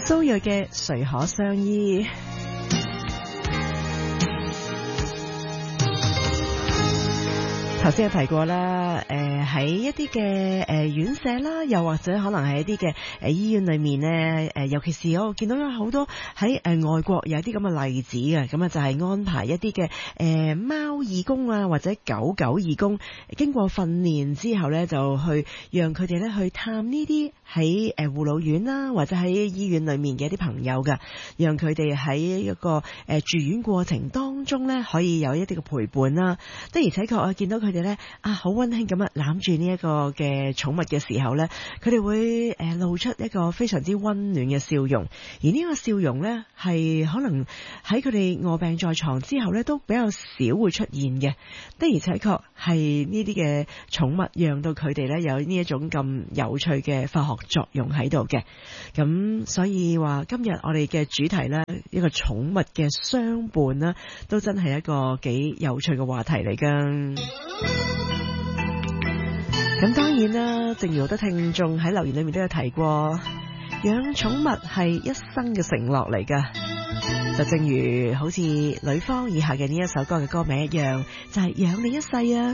蘇芮嘅誰可相依。頭先有提過啦，喺一啲嘅院舍啦，又或者可能係一啲嘅醫院裏面呢，尤其是我見到有好多喺外國有啲咁嘅例子嘅，咁啊就係安排一啲嘅貓義工啊，或者狗義工，經過訓練之後呢，就去讓佢哋呢去探呢啲喺護老院啦，或者喺醫院裏面嘅一啲朋友㗎，讓佢哋喺一個住院過程當中呢，可以有一啲嘅陪伴啦。的而且確我見到佢哋咧好溫馨咁攬住呢一個嘅寵物嘅時候咧，佢哋會露出一個非常之溫暖嘅笑容，而呢個笑容咧係可能喺佢哋臥病在床之後咧都比較少會出現嘅。的而且確係呢啲嘅寵物讓到佢哋咧有呢一種咁有趣嘅化學作用喺度嘅。咁所以話今日我哋嘅主題咧，一個寵物嘅相伴啦，都真係一個幾有趣嘅話題嚟噶。咁當然啦，正如好多聽眾喺留言裏面都有提過，養寵物係一生嘅承諾嚟噶。就正如好似呂方以下嘅呢一首歌嘅歌名一樣，就係養你一世啊。